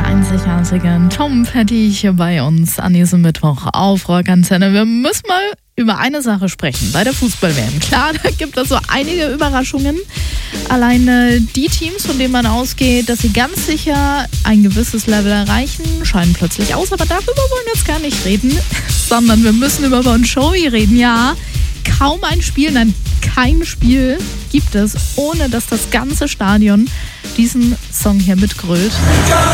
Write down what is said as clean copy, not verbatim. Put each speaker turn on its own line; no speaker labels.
einzigartigen Tom Petty hier bei uns an diesem Mittwoch auf Rockantenne. Wir müssen mal über eine Sache sprechen bei der Fußball-WM. Klar, da gibt es so einige Überraschungen. Alleine die Teams, von denen man ausgeht, dass sie ganz sicher ein gewisses Level erreichen, scheinen plötzlich aus. Aber darüber wollen wir jetzt gar nicht reden, sondern wir müssen über Bon Jovi reden. Ja, kaum ein Spiel, nein, kein Spiel gibt es, ohne dass das ganze Stadion diesen Song hier mitgrölt.